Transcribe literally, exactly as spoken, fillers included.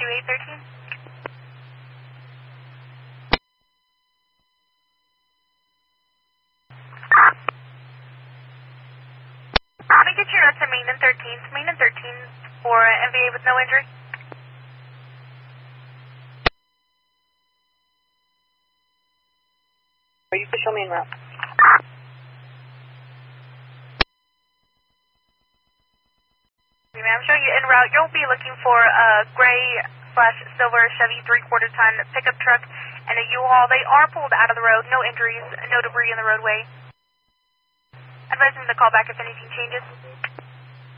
two eight one three. Let me get your notes to maintenance thirteen. Maintenance thirteen for M V A with no injury. Are you official main route? I'm showing you en route. You'll be looking for a gray slash silver Chevy three-quarter ton pickup truck and a U-Haul. They are pulled out of the road. No injuries, no debris in the roadway. Advising the call back if anything changes.